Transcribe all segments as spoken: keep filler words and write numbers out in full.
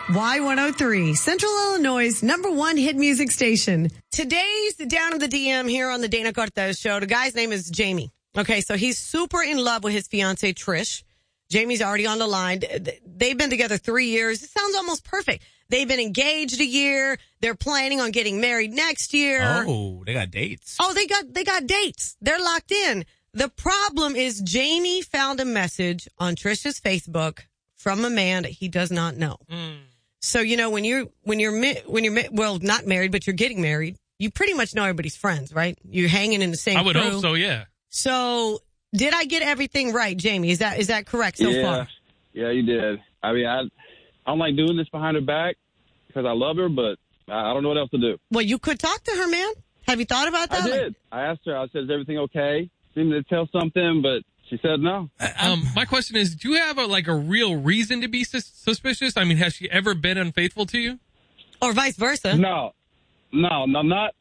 Y one oh three, Central Illinois' number one hit music station. Today's Down in the D M here on the Dana Cortez Show. The guy's name is Jamie. Okay, so he's super in love with his fiancée, Trish. Jamie's already on the line. They've been together three years. It sounds almost perfect. They've been engaged a year. They're planning on getting married next year. Oh, they got dates. Oh, they got they got dates. They're locked in. The problem is Jamie found a message on Trish's Facebook from a man that he does not know. Mm. So, you know, when you're when you're when you're well, not married, but you're getting married, you pretty much know everybody's friends, right? You're hanging in the same I would crew. hope so, yeah. So, did I get everything right, Jamie? Is that is that correct so yeah. far? Yeah, you did. I mean, I, I don't like doing this behind her back because I love her, but I don't know what else to do. Well, you could talk to her, man. Have you thought about that? I did. I asked her. I said, is everything okay? Seemed to tell something, but she said no. Um, my question is, do you have a, like a real reason to be sus- suspicious? I mean, has she ever been unfaithful to you? Or vice versa? No. No, no, not.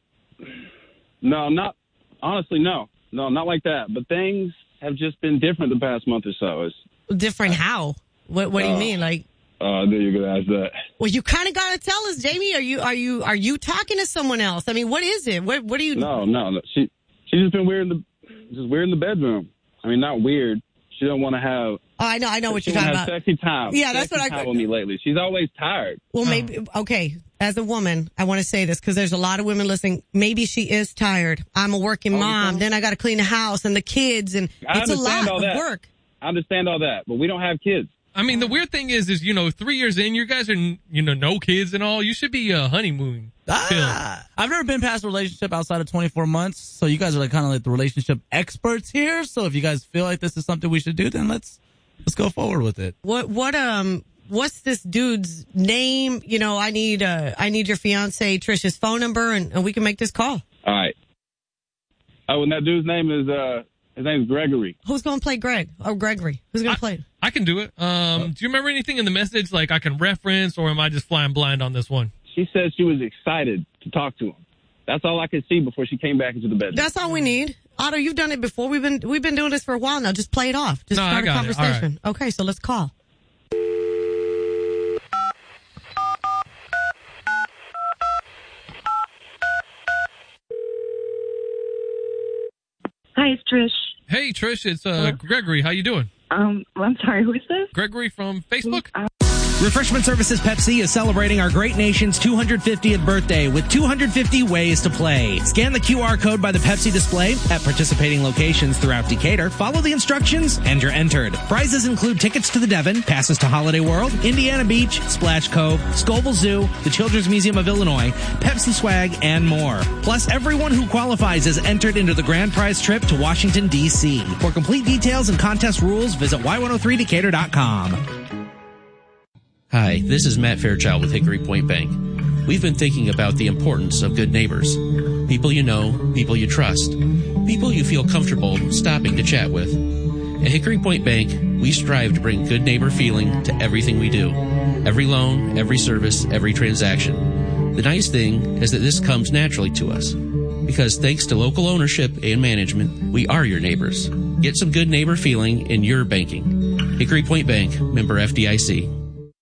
No, not. Honestly, no. No, not like that. But things have just been different the past month or so. It's, different how? What What do you uh, mean? Like? Oh, uh, I knew you were gonna ask that. Well, you kind of got to tell us, Jamie. Are you are you are you talking to someone else? I mean, what is it? What What do you? No, no, no. She she's just been weird in the just weird in the bedroom. I mean, not weird. She don't want to have. Oh, I know, I know what you're talking have about. Sexy time. Yeah, that's sexy what I. Time with me lately. She's always tired. Well, maybe okay. As a woman, I want to say this because there's a lot of women listening. Maybe she is tired. I'm a working oh, mom. Then I got to clean the house and the kids, and I it's a lot all that. of work. I understand all that, but we don't have kids. I mean, the weird thing is, is, you know, three years in, you guys are, you know, no kids and all. You should be uh, honeymooning. Ah, I've never been past a relationship outside of twenty-four months. So you guys are like kind of like the relationship experts here. So if you guys feel like this is something we should do, then let's, let's go forward with it. What, what, um, what's this dude's name? You know, I need, uh, I need your fiance Trish's phone number and, and we can make this call. All right. Oh, and that dude's name is, uh, his name's Gregory. Who's going to play Greg? Oh, Gregory. Who's going to play? I can do it. Um, oh. Do you remember anything in the message like I can reference, or am I just flying blind on this one? She said she was excited to talk to him. That's all I could see before she came back into the bedroom. That's all we need. Otto, you've done it before. We've been we've been doing this for a while now. Just play it off. Just no, start I got a conversation. It. All right. Okay, so let's call. Hi, it's Trish. Hey, Trish, it's uh, Gregory. How you doing? Um, I'm sorry, who is this? Gregory from Facebook. Uh, Refreshment Services Pepsi is celebrating our great nation's two hundred fiftieth birthday with two hundred fifty ways to play. Scan the Q R code by the Pepsi display at participating locations throughout Decatur. Follow the instructions and you're entered. Prizes include tickets to the Devon, passes to Holiday World, Indiana Beach, Splash Cove, Scoville Zoo, the Children's Museum of Illinois, Pepsi swag, and more. Plus, everyone who qualifies is entered into the grand prize trip to Washington, D C. For complete details and contest rules, visit y one oh three decatur dot com. Hi, this is Matt Fairchild with Hickory Point Bank. We've been thinking about the importance of good neighbors. People you know, people you trust, people you feel comfortable stopping to chat with. At Hickory Point Bank, we strive to bring good neighbor feeling to everything we do. Every loan, every service, every transaction. The nice thing is that this comes naturally to us. Because thanks to local ownership and management, we are your neighbors. Get some good neighbor feeling in your banking. Hickory Point Bank, member F D I C.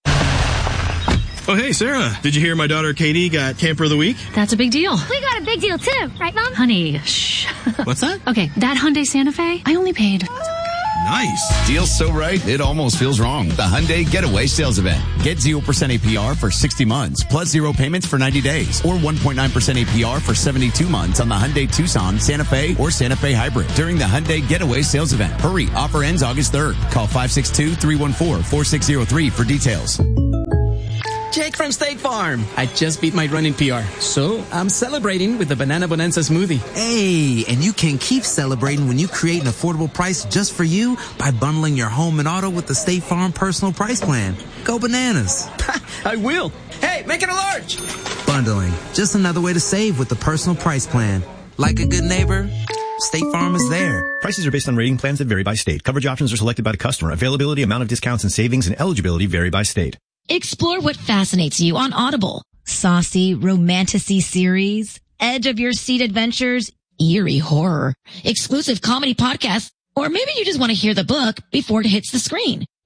Oh, hey, Sarah. Did you hear my daughter Katie got Camper of the Week? That's a big deal. We got a big deal, too. Right, Mom? Honey, shh. What's that? Okay, that Hyundai Santa Fe, I only paid... Nice. Deal's so right, it almost feels wrong. The Hyundai Getaway Sales Event. Get zero percent A P R for sixty months, plus zero payments for ninety days, or one point nine percent A P R for seventy-two months on the Hyundai Tucson, Santa Fe, or Santa Fe Hybrid during the Hyundai Getaway Sales Event. Hurry, offer ends August third. Call five six two, three one four, four six zero three for details. Jake from State Farm. I just beat my running P R, so I'm celebrating with the Banana Bonanza smoothie. Hey, and you can keep celebrating when you create an affordable price just for you by bundling your home and auto with the State Farm Personal Price Plan. Go bananas. I will. Hey, make it a large. Bundling, just another way to save with the Personal Price Plan. Like a good neighbor, State Farm is there. Prices are based on rating plans that vary by state. Coverage options are selected by the customer. Availability, amount of discounts and savings, and eligibility vary by state. Explore what fascinates you on Audible. Saucy, romantic-y series, edge of your seat adventures, eerie horror, exclusive comedy podcasts, or maybe you just want to hear the book before it hits the screen.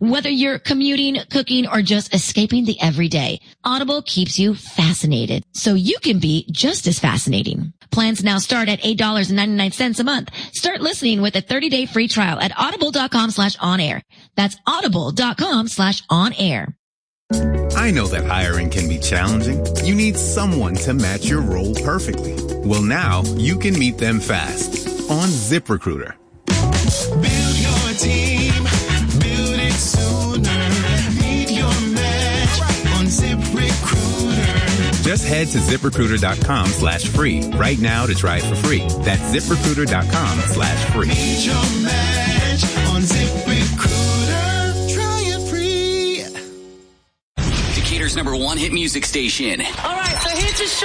Whether you're commuting, cooking, or just escaping the everyday, Audible keeps you fascinated so you can be just as fascinating. Plans now start at eight dollars and ninety-nine cents a month. Start listening with a thirty-day free trial at audible.com slash on air. That's audible.com slash on air. I know that hiring can be challenging. You need someone to match your role perfectly. Well, now you can meet them fast on ZipRecruiter. Build your team. Build it sooner. Meet your match on ZipRecruiter. Just head to ZipRecruiter.com slash free right now to try it for free. That's ZipRecruiter.com slash free. Meet your match on ZipRecruiter. Try it free. Decatur's number one hit music station. All right, so here's the show.